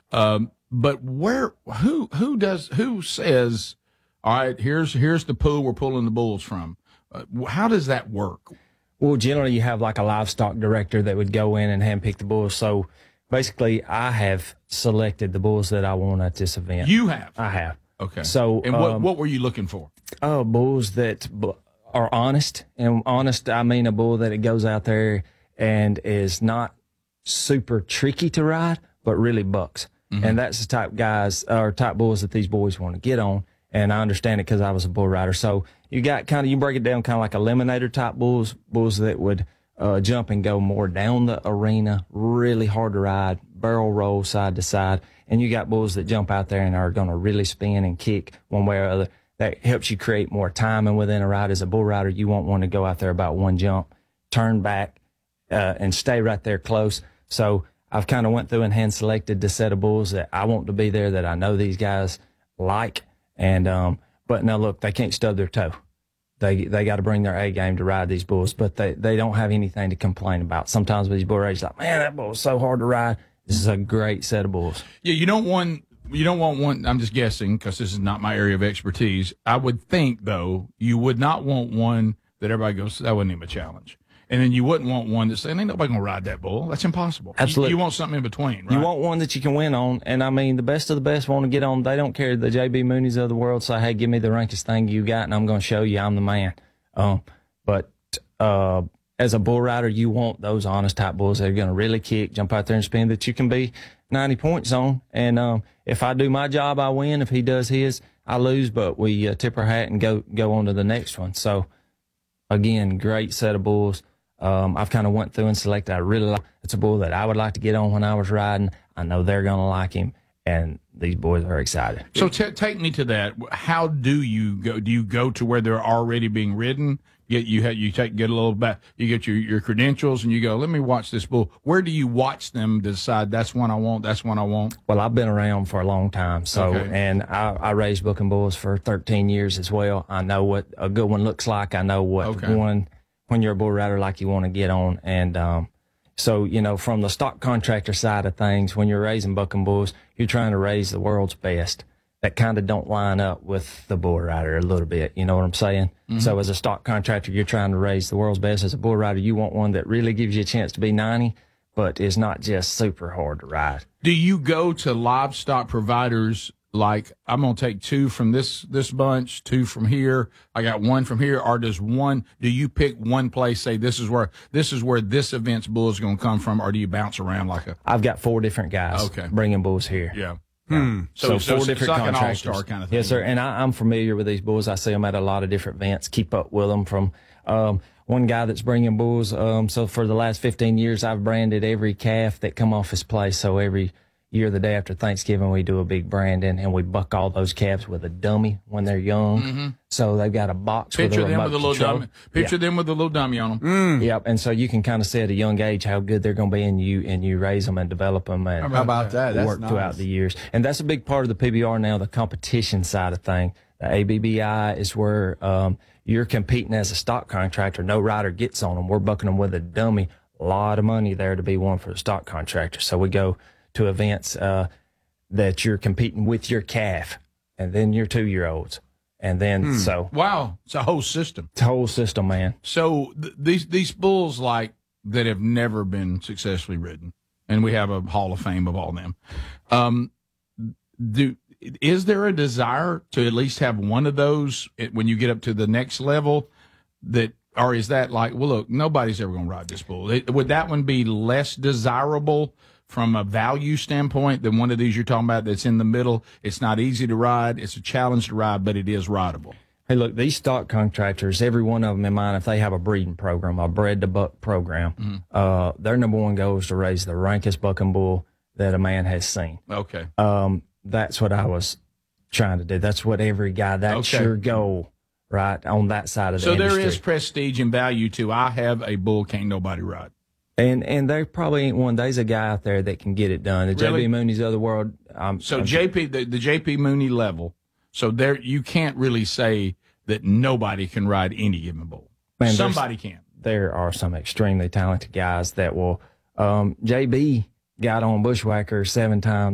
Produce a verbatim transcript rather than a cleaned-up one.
Um, but where, who, who does, who says, all right, here's here's the pool we're pulling the bulls from? Uh, how does that work? Well, generally you have like a livestock director that would go in and handpick the bulls. So basically, I have selected the bulls that I want at this event. You have? I have. Okay. So, and what um, what were you looking for? Uh, bulls that b- are honest, and honest I mean a bull that it goes out there and is not super tricky to ride, but really bucks. Mm-hmm. And that's the type guys or type bulls that these boys want to get on. And I understand it because I was a bull rider. So you got kind of, you break it down kind of like eliminator type bulls, bulls that would uh, jump and go more down the arena, really hard to ride, barrel roll side to side. And you got bulls that jump out there and are going to really spin and kick one way or other. That helps you create more timing within a ride. As a bull rider, you won't want to go out there about one jump, turn back, uh, and stay right there close. So I've kind of went through and hand selected the set of bulls that I want to be there, that I know these guys like. And, um, but now look, they can't stub their toe. They, they got to bring their A game to ride these bulls, but they, they don't have anything to complain about. Sometimes with these bull races, like, man, that bull is so hard to ride. This is a great set of bulls. Yeah. You don't want, you don't want one. I'm just guessing because this is not my area of expertise. I would think though, you would not want one that everybody goes, that wasn't even a challenge. And then you wouldn't want one that's saying, ain't nobody going to ride that bull. That's impossible. Absolutely. You, you want something in between, right? You want one that you can win on. And I mean, the best of the best want to get on. They don't care. The J B Moonies of the world say, hey, give me the rankest thing you got, and I'm going to show you I'm the man. Um, but uh, as a bull rider, you want those honest type bulls that are going to really kick, jump out there and spin, that you can be ninety points on. And um, if I do my job, I win. If he does his, I lose. But we uh, tip our hat and go, go on to the next one. So, again, great set of bulls. Um, I've kind of went through and selected. I really like, it's a bull that I would like to get on when I was riding. I know they're going to like him, and these boys are excited. So t- take me to that. How do you go? Do you go to where they're already being ridden? You you have, you take get a little back. You get your, your credentials, and you go, let me watch this bull. Where do you watch them decide that's one I want? That's one I want. Well, I've been around for a long time, so Okay. and I, I raised booking bulls for thirteen years as well. I know what a good one looks like. I know what Okay. one. When you're a bull rider like you want to get on. And um, so, you know, from the stock contractor side of things, when you're raising bucking bulls, you're trying to raise the world's best. That kind of don't line up with the bull rider a little bit. You know what I'm saying? Mm-hmm. So as a stock contractor, you're trying to raise the world's best. As a bull rider, you want one that really gives you a chance to be ninety, but is not just super hard to ride. Do you go to livestock providers like, I'm going to take two from this this bunch, two from here, I got one from here, or does one, do you pick one place, say this is where this is where this event's bull is going to come from, or do you bounce around like a... I've got four different guys okay. bringing bulls here. Yeah. Hmm. So, so, so four it's different like contractors. An all-star kind of thing. Yes, sir. And I, I'm familiar with these bulls. I see them at a lot of different events, keep up with them from... Um, one guy that's bringing bulls. Um, so for the last fifteen years, I've branded every calf that come off his place. So every year, the day after Thanksgiving, we do a big branding, and we buck all those calves with a dummy when they're young. Mm-hmm. So they've got a box Picture with a them remote with a little control. dummy. Picture yeah. them with a little dummy on them. Mm. Yep. And so you can kind of see at a young age how good they're going to be, and you and you raise them and develop them and how about that? That's work nice. throughout the years. And that's a big part of the P B R now, the competition side of thing. The A B B I is where um, you're competing as a stock contractor. No rider gets on them. We're bucking them with a dummy. A lot of money there to be won for the stock contractor. So we go to events uh, that you're competing with your calf and then your two-year-olds. And then hmm. so. Wow. It's a whole system. It's a whole system, man. So th- these these bulls like that have never been successfully ridden, and we have a hall of fame of all of them. Um, do is there a desire to at least have one of those when you get up to the next level? That or is that like, well, look, nobody's ever going to ride this bull. It, would that one be less desirable from a value standpoint than one of these you're talking about that's in the middle? It's not easy to ride. It's a challenge to ride, but it is rideable. Hey, look, these stock contractors, every one of them in mind, if they have a breeding program, a bred to buck program, mm-hmm. uh, their number one goal is to raise the rankest bucking bull that a man has seen. Okay. Um, that's what I was trying to do. That's what every guy, that's okay. your goal, right, on that side of the so industry. So there is prestige and value to, I have a bull can't nobody ride. And and there probably ain't one. There's a guy out there that can get it done. The really? J B Moonies of the world. Um, so I'm, J P, the, the J P Mooney level. So there, you can't really say that nobody can ride any given bull. Man, somebody can. There are some extremely talented guys that will. Um, J B got on Bushwhacker seven times.